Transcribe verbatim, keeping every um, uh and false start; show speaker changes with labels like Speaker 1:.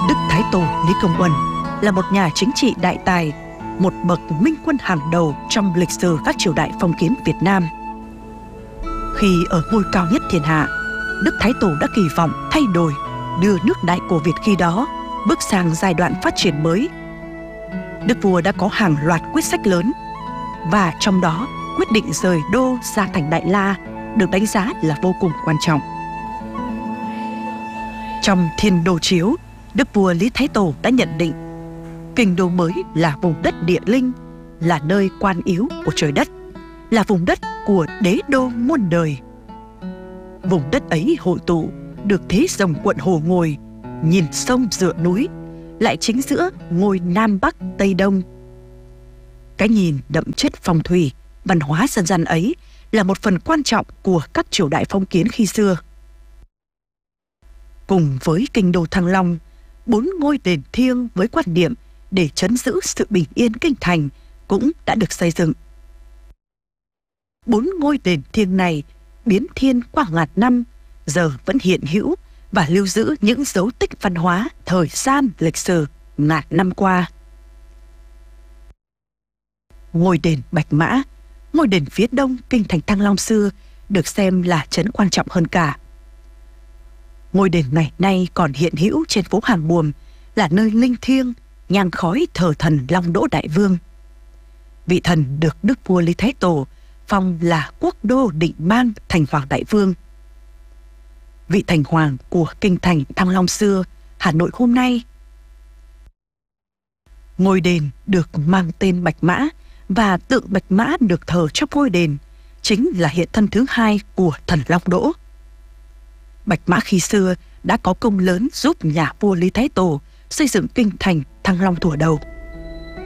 Speaker 1: Đức Thái Tổ Lý Công Uẩn là một nhà chính trị đại tài, một bậc minh quân hàng đầu trong lịch sử các triều đại phong kiến Việt Nam. Khi ở ngôi cao nhất thiên hạ, Đức Thái Tổ đã kỳ vọng thay đổi, đưa nước Đại Cổ Việt khi đó bước sang giai đoạn phát triển mới. Đức vua đã có hàng loạt quyết sách lớn, và trong đó quyết định rời đô ra thành Đại La được đánh giá là vô cùng quan trọng. Trong Thiên Đô Chiếu, Đức vua Lý Thái Tổ đã nhận định Kinh Đô mới là vùng đất địa linh, là nơi quan yếu của trời đất, là vùng đất của đế đô muôn đời. Vùng đất ấy hội tụ được thế rồng quận hồ ngồi, nhìn sông dựa núi, lại chính giữa ngôi Nam Bắc Tây Đông. Cái nhìn đậm chất phong thủy, văn hóa dân gian ấy là một phần quan trọng của các triều đại phong kiến khi xưa. Cùng với Kinh Đô Thăng Long, bốn ngôi đền thiêng với quan điểm để trấn giữ sự bình yên kinh thành cũng đã được xây dựng. Bốn ngôi đền thiêng này biến thiên qua ngàn năm, giờ vẫn hiện hữu và lưu giữ những dấu tích văn hóa thời gian lịch sử ngàn năm qua. Ngôi đền Bạch Mã, ngôi đền phía đông kinh thành Thăng Long xưa, được xem là trấn quan trọng hơn cả. Ngôi đền ngày nay còn hiện hữu trên phố Hàng Buồm, là nơi linh thiêng, nhang khói thờ thần Long Đỗ Đại Vương. Vị thần được Đức vua Lý Thái Tổ phong là quốc đô định mang thành Hoàng Đại Vương. Vị thành hoàng của kinh thành Thăng Long xưa, Hà Nội hôm nay. Ngôi đền được mang tên Bạch Mã và tượng Bạch Mã được thờ trong ngôi đền chính là hiện thân thứ hai của thần Long Đỗ. Bạch Mã khi xưa đã có công lớn giúp nhà vua Lý Thái Tổ xây dựng kinh thành Thăng Long thuở đầu.